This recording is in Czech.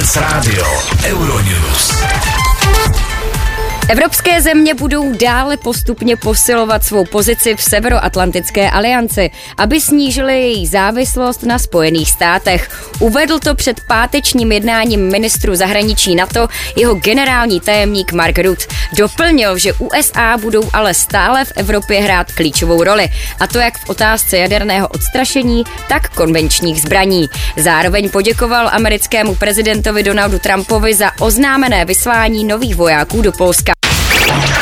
Dance Radio Euronews. Evropské země budou dále postupně posilovat svou pozici v Severoatlantické alianci, aby snížily její závislost na Spojených státech. Uvedl to před pátečním jednáním ministrů zahraničí NATO jeho generální tajemník Mark Rutte. Doplnil, že USA budou ale stále v Evropě hrát klíčovou roli, a to jak v otázce jaderného odstrašení, tak konvenčních zbraní. Zároveň poděkoval americkému prezidentovi Donaldu Trumpovi za oznámené vyslání nových vojáků do Polska.